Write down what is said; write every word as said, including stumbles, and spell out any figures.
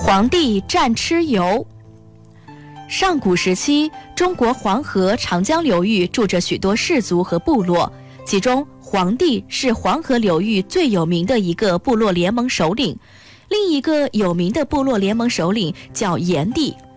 黄帝战蚩尤。上古时期，中国黄河、长江流域住着许多氏族和部落，其中黄帝是黄河流域最有名的一个部落联盟首领。另一个有名的部落联盟首领叫炎帝，